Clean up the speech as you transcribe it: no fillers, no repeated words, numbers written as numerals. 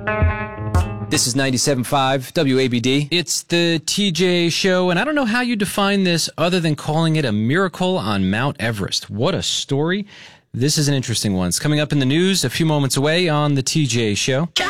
This is 97.5 WABD. It's the TJ Show, and I don't know how you define this other than calling it a miracle on Mount Everest. What a story. This is an interesting one. It's coming up in the news a few moments away on the TJ Show.